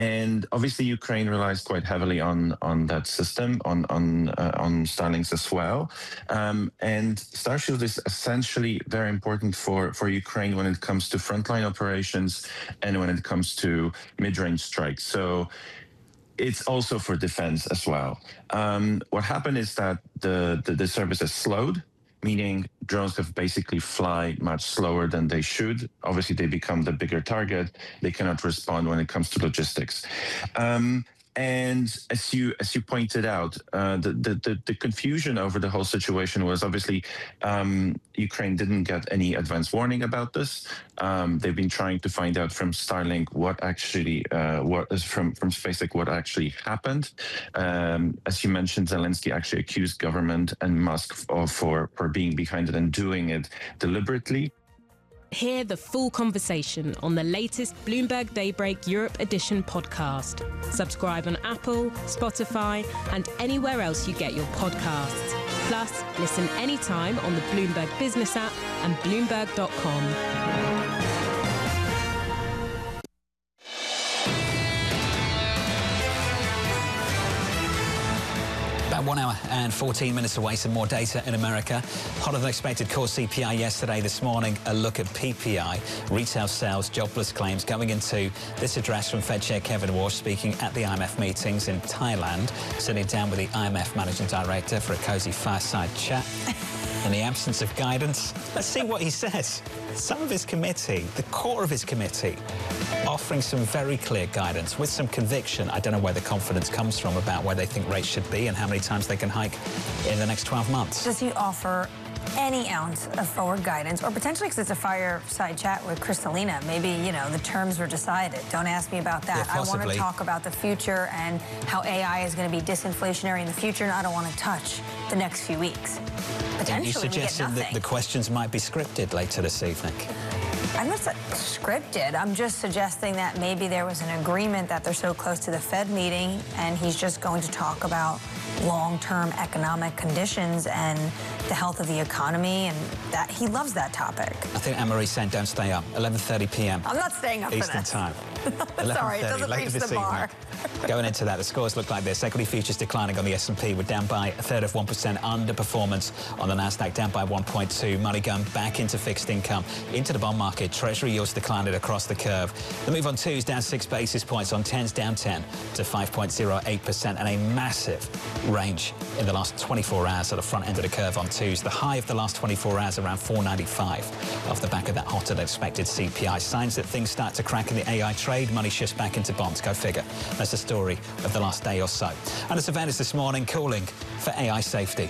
And obviously, Ukraine relies quite heavily on that system, on Starlinks as well. And Starshield is essentially very important for Ukraine when it comes to frontline operations and when it comes to mid-range strikes. So it's also for defense as well. What happened is that the service has slowed, meaning drones have basically fly much slower than they should. Obviously, they become the bigger target. They cannot respond when it comes to logistics. And as you pointed out, the confusion over the whole situation was obviously Ukraine didn't get any advance warning about this. They've been trying to find out from Starlink what actually from SpaceX what actually happened. As you mentioned, Zelensky actually accused government and Musk for being behind it and doing it deliberately. Hear the full conversation on the latest Bloomberg Daybreak Europe Edition podcast. Subscribe on Apple, Spotify, and anywhere else you get your podcasts. Plus, listen anytime on the Bloomberg Business app and Bloomberg.com. About 1 hour and 14 minutes away, some more data in America. Hotter than expected core CPI yesterday. This morning, a look at PPI, retail sales, jobless claims, going into this address from Fed Chair Kevin Warsh speaking at the IMF meetings in Thailand, sitting down with the IMF Managing Director for a cosy fireside chat. In the absence of guidance, let's see what he says. Some of his committee, the core of his committee, offering some very clear guidance with some conviction. I don't know where the confidence comes from about where they think rates should be and how many times they can hike in the next 12 months. Does he offer any ounce of forward guidance, or potentially, because it's a fireside chat with Kristalina, maybe, you know, the terms were decided? Don't ask me about that. Yeah, I want to talk about the future and how AI is going to be disinflationary in the future, and I don't want to touch the next few weeks. Potentially, you suggested that the questions might be scripted later this evening. I'm not scripted. I'm just suggesting that maybe there was an agreement that they're so close to the Fed meeting, and he's just going to talk about long-term economic conditions and the health of the economy, and that he loves that topic. I think Anne-Marie said don't stay up. 11:30 p.m. I'm not staying up Eastern time. Sorry, it doesn't reach the bar. Going into that, the scores look like this. Equity futures declining on the S&P. We're down by 1/3%. Underperformance on the Nasdaq, down by 1.2. Money going back into fixed income, into the bond market. Treasury yields declining across the curve. The move on 2s down 6 basis points. On 10s down 10 to 5.08%, and a massive range in the last 24 hours at the front end of the curve on 2s. The high of the last 24 hours around 495 off the back of that hotter than expected CPI. Signs that things start to crack in the AI trade. Money shifts back into bonds. Go figure. That's the story of the last day or so. And as event is this morning, cooling for AI safety.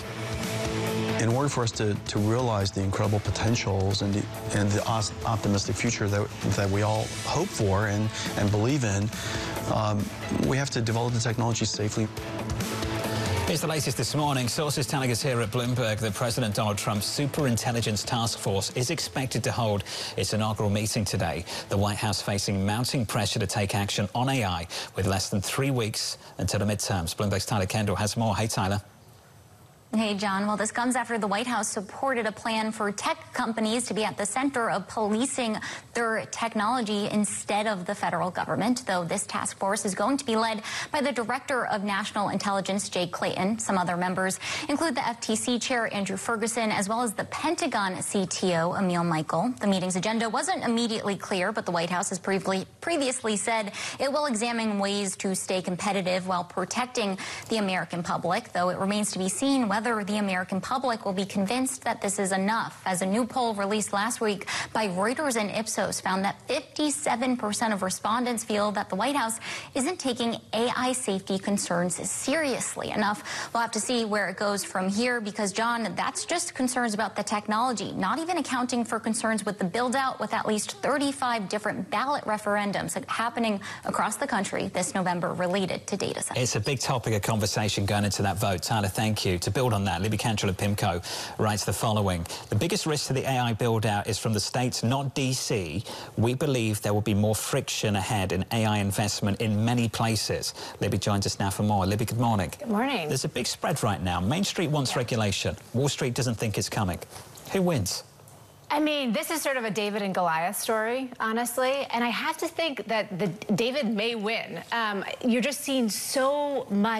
In order for us to realize the incredible potentials and the optimistic future that we all hope for and believe in, we have to develop the technology safely. Here's the latest this morning. Sources telling us here at Bloomberg that President Donald Trump's Superintelligence Task Force is expected to hold its inaugural meeting today. The White House facing mounting pressure to take action on AI with less than 3 weeks until the midterms. Bloomberg's Tyler Kendall has more. Hey, Tyler. Hey, John. Well, this comes after the White House supported a plan for tech companies to be at the center of policing their technology instead of the federal government, though this task force is going to be led by the Director of National Intelligence, Jay Clayton. Some other members include the FTC Chair, Andrew Ferguson, as well as the Pentagon CTO, Emil Michael. The meeting's agenda wasn't immediately clear, but the White House has previously said it will examine ways to stay competitive while protecting the American public, though it remains to be seen whether the American public will be convinced that this is enough, as a new poll released last week by Reuters and Ipsos found that 57% of respondents feel that the White House isn't taking AI safety concerns seriously enough. We'll have to see where it goes from here, because, John, that's just concerns about the technology, not even accounting for concerns with the build-out, with at least 35 different ballot referendums happening across the country this November related to data centers. It's a big topic of conversation going into that vote. Tyler, thank you. To build on that, Libby Cantrell of PIMCO writes the following: the biggest risk to the AI build-out is from the states, not DC. We believe there will be more friction ahead in AI investment in many places. Libby joins us now for more. Libby, good morning. Good morning. There's a big spread right now. Main Street wants regulation. Wall Street doesn't think it's coming. Who wins? I mean, this is sort of a David and Goliath story, honestly, and I have to think that David may win. You're just seeing so much